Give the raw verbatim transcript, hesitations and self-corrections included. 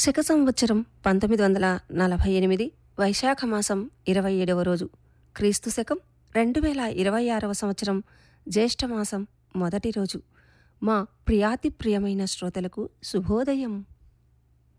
శక సంవత్సరం పంతొమ్మిది వందల నలభై ఎనిమిది వైశాఖ మాసం ఇరవై ఏడవ రోజు, క్రీస్తు శకం రెండు వేల ఇరవై ఆరవ సంవత్సరం జ్యేష్ఠమాసం మొదటి రోజు. మా ప్రియాతి ప్రియమైన శ్రోతలకు శుభోదయం.